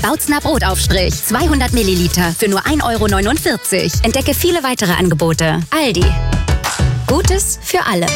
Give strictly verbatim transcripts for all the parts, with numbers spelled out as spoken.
Bautzner Brotaufstrich. zweihundert Milliliter für nur ein Euro neunundvierzig. Entdecke viele weitere Angebote. Aldi. Gutes für alle.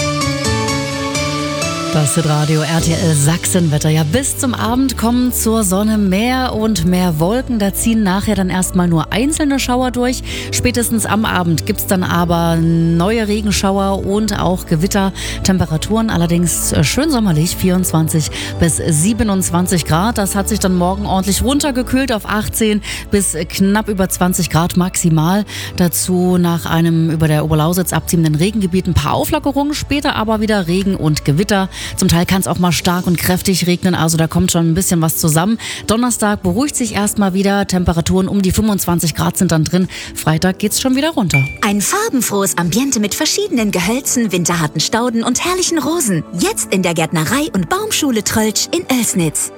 Das ist Radio R T L Sachsenwetter. Ja, bis zum Abend kommen zur Sonne mehr und mehr Wolken. Da ziehen nachher dann erstmal nur einzelne Schauer durch. Spätestens am Abend gibt's dann aber neue Regenschauer und auch Gewitter. Temperaturen allerdings schön sommerlich, vierundzwanzig bis siebenundzwanzig Grad. Das hat sich dann morgen ordentlich runtergekühlt auf achtzehn bis knapp über zwanzig Grad maximal. Dazu nach einem über der Oberlausitz abziehenden Regengebiet ein paar Auflockerungen. Später aber wieder Regen und Gewitter. Zum Teil kann es auch mal stark und kräftig regnen, also da kommt schon ein bisschen was zusammen. Donnerstag beruhigt sich erstmal wieder, Temperaturen um die fünfundzwanzig Grad sind dann drin. Freitag geht's schon wieder runter. Ein farbenfrohes Ambiente mit verschiedenen Gehölzen, winterharten Stauden und herrlichen Rosen. Jetzt in der Gärtnerei und Baumschule Tröltsch in Oelsnitz.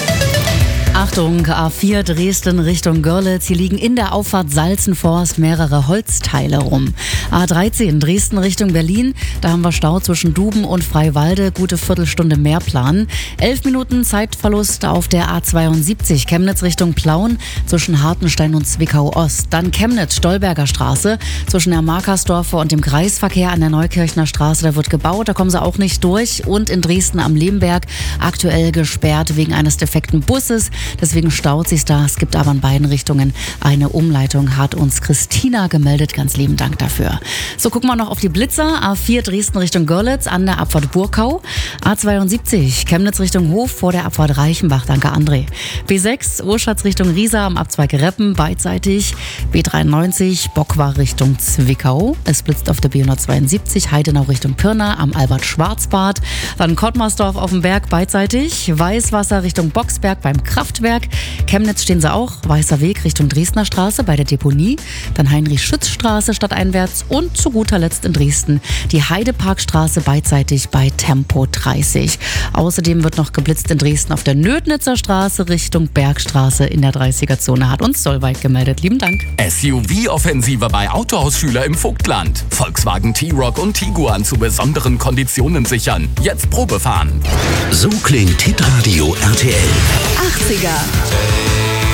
Achtung, A vier Dresden Richtung Görlitz. Hier liegen in der Auffahrt Salzenforst mehrere Holzteile rum. A dreizehn Dresden Richtung Berlin. Da haben wir Stau zwischen Duben und Freiwalde. Gute Viertelstunde mehr planen. Elf Minuten Zeitverlust auf der A zweiundsiebzig Chemnitz Richtung Plauen zwischen Hartenstein und Zwickau Ost. Dann Chemnitz Stolberger Straße zwischen der Markersdorfer und dem Kreisverkehr an der Neukirchner Straße. Da wird gebaut, da kommen sie auch nicht durch. Und in Dresden am Lehmberg aktuell gesperrt wegen eines defekten Busses. Deswegen staut sich's da. Es gibt aber in beiden Richtungen eine Umleitung, hat uns Christina gemeldet. Ganz lieben Dank dafür. So, gucken wir noch auf die Blitzer. A vier Dresden Richtung Görlitz an der Abfahrt Burkau. A zweiundsiebzig Chemnitz Richtung Hof vor der Abfahrt Reichenbach. Danke, André. B sechs Urschatz Richtung Riesa am Abzweig Reppen beidseitig. B dreiundneunzig Bockwar Richtung Zwickau. Es blitzt auf der B hundertzweiundsiebzig Heidenau Richtung Pirna am Albert-Schwarzbad. Dann Kottmarsdorf auf dem Berg beidseitig. Weißwasser Richtung Boxberg beim Kraftwerk. Chemnitz stehen sie auch. Weißer Weg Richtung Dresdner Straße bei der Deponie. Dann Heinrich-Schütz-Straße stadteinwärts. Und zu guter Letzt in Dresden die Heideparkstraße beidseitig bei Tempo dreißig. Außerdem wird noch geblitzt in Dresden auf der Nödnitzer Straße Richtung Bergstraße in der dreißiger-Zone. Hat uns Solveig gemeldet. Lieben Dank. S U V-Offensive bei Autohausschüler im Vogtland. Volkswagen T-Roc und Tiguan zu besonderen Konditionen sichern. Jetzt Probefahren. So klingt Hitradio R T L. achtziger.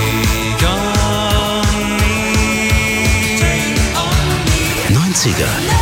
neunziger.